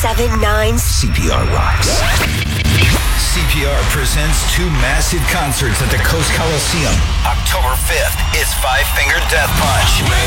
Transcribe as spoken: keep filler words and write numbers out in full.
seven nine C P R rocks. C P R presents two massive concerts at the Coast Coliseum. October fifth is Five Finger Death Punch.